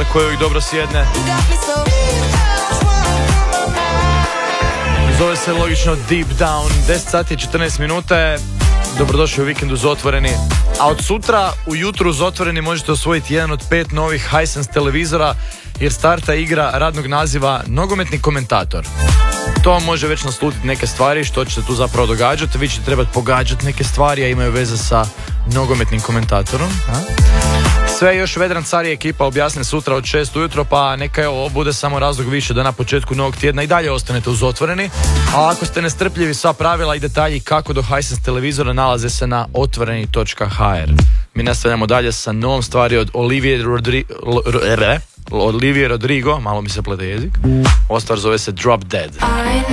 koji uvijek dobro sjedne. Zove se logično Deep Down. 10 sati i 14 minuta je. Dobrodošli u vikendu uz Otvoreni. A od sutra ujutru uz Otvoreni možete osvojiti jedan od 5 novih Hisense televizora, jer starta igra radnog naziva Nogometni komentator. To vam može već naslutiti neke stvari što će se tu zapravo događati. Vi ćete trebati pogađati neke stvari, a imaju veze sa nogometnim komentatorom. Sve još Vedran Car i ekipa objasne sutra od 6 ujutro, pa neka je ovo bude samo razlog više da na početku novog tjedna i dalje ostanete uz Otvoreni. A ako ste nestrpljivi, sva pravila i detalji kako do Hisense televizora nalaze se na otvoreni.hr. Mi nastavljamo dalje sa novom stvari od Olivije Rodrigo, malo mi se plete jezik. Ova stvar zove se Drop Dead.